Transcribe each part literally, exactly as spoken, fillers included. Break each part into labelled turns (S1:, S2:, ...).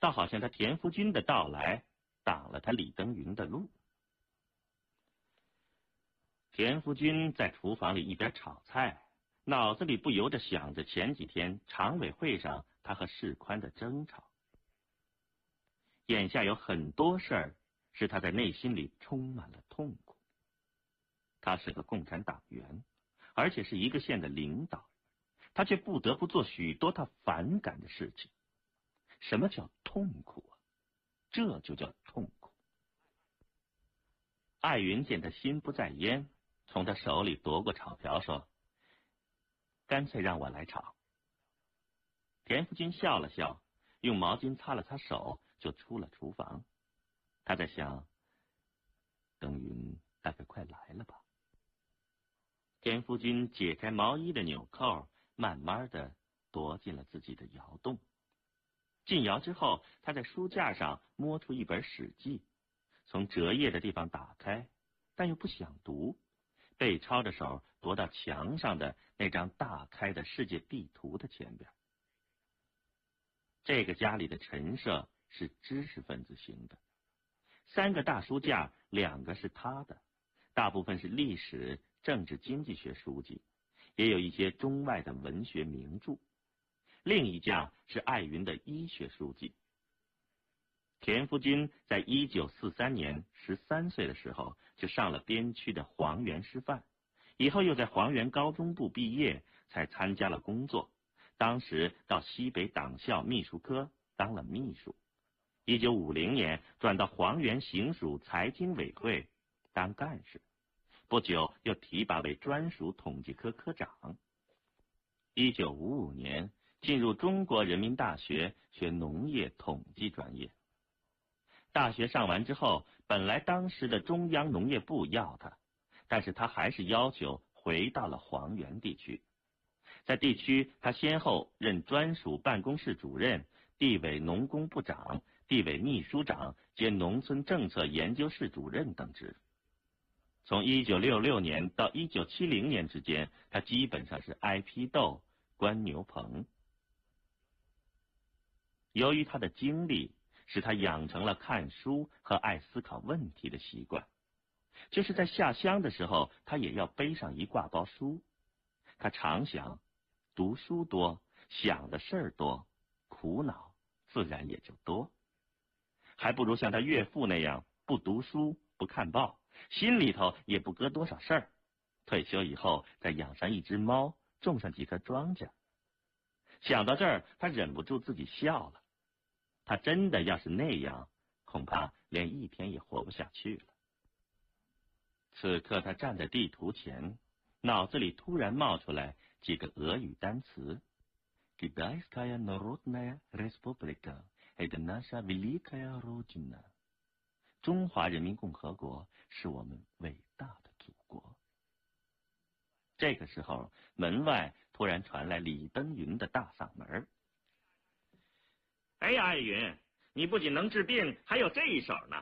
S1: 倒好像他田福军的到来挡了他李登云的路。田福军在厨房里一边炒菜，脑子里不由得想着前几天常委会上他和世宽的争吵。眼下有很多事儿使他在内心里充满了痛苦。他是个共产党员，而且是一个县的领导，他却不得不做许多他反感的事情。什么叫痛苦啊？这就叫痛苦。艾云见他心不在焉，从他手里夺过炒瓢说：“干脆让我来炒。”田福军笑了笑，用毛巾擦了擦手，就出了厨房。他在想，登云大概快来了吧。田福军解开毛衣的纽扣，慢慢的踱进了自己的窑洞。进窑之后，他在书架上摸出一本《史记》，从折页的地方打开，但又不想读，背抄着手踱到墙上的那张大开的世界地图的前边。这个家里的陈设是知识分子型的，三个大书架，两个是他的，大部分是历史、政治、经济学书籍，也有一些中外的文学名著。另一架是艾云的医学书籍。田福军在一九四三年十三岁的时候就上了边区的黄原师范，以后又在黄原高中部毕业，才参加了工作。当时到西北党校秘书科当了秘书。一九五零年转到黄原行署财经委会当干事，不久又提拔为专属统计科科长。一九五五年进入中国人民大学学农业统计专业。大学上完之后，本来当时的中央农业部要他，但是他还是要求回到了黄原地区。在地区，他先后任专属办公室主任、地委农工部长、地委秘书长兼农村政策研究室主任等职。从一九六六年到一九七零年之间，他基本上是挨批斗、关牛棚。由于他的经历，使他养成了看书和爱思考问题的习惯。就是在下乡的时候，他也要背上一挂包书。他常想，读书多，想的事儿多，苦恼自然也就多。还不如像他岳父那样，不读书，不看报，心里头也不搁多少事儿。退休以后，再养上一只猫，种上几棵庄稼。想到这儿，他忍不住自己笑了。他真的要是那样，恐怕连一天也活不下去了。此刻他站在地图前，脑子里突然冒出来几个俄语单词 Китайская Народная Республика, это наша великая Родина。 中华人民共和国是我们伟大的祖国。这个时候，门外突然传来李登云的大嗓门：“哎呀，艾云，你不仅能治病，还有这一手呢！”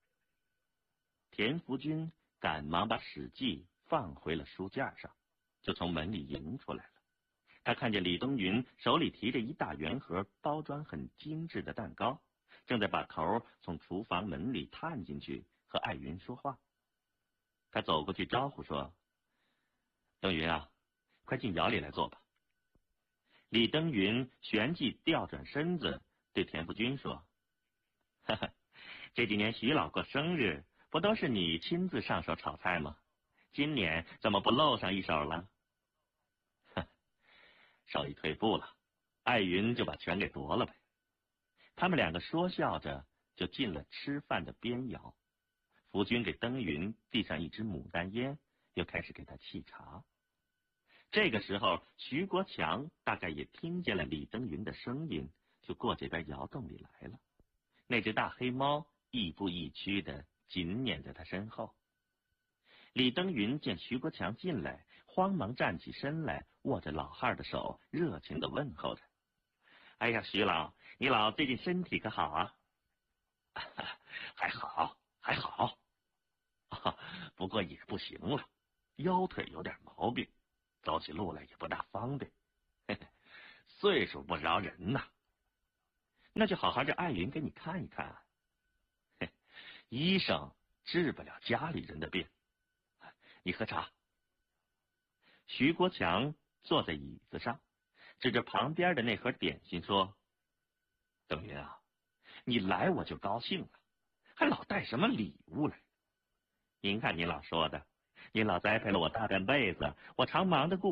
S1: 田福军赶忙把《史记》放回了书架上，就从门里迎出来了。他看见李登云手里提着一大圆盒包装很精致的蛋糕，正在把头从厨房门里探进去和艾云说话。他走过去招呼说：“登云啊，快进窑里来坐吧。”李登云旋即调转身子对田福军说：“哈哈，这几年徐老过生日，不都是你亲自上手炒菜吗？今年怎么不露上一手了？”哼，手一退步了，艾云就把权给夺了呗。他们两个说笑着就进了吃饭的边窑。福军给登云递上一支牡丹烟，又开始给他沏茶。这个时候，徐国强大概也听见了李登云的声音，就过这边窑洞里来了。那只大黑猫亦步亦趋的紧撵在他身后。李登云见徐国强进来，慌忙站起身来，握着老汉的手，热情的问候着：“哎呀，徐老，你老最近身体可好啊？”“还好，还好，啊，不过也不行了，腰腿有点毛病，走起路来也不大方便，嘿嘿，岁数不饶人呐。” 那就好好让艾云给你看一看。嘿，医生治不了家里人的病。你喝茶。徐国强坐在椅子上，指着旁边的那盒点心说：“等云啊，你来我就高兴了，还老带什么礼物来？您看您老说的，您老栽培了我大半辈子，我常忙得顾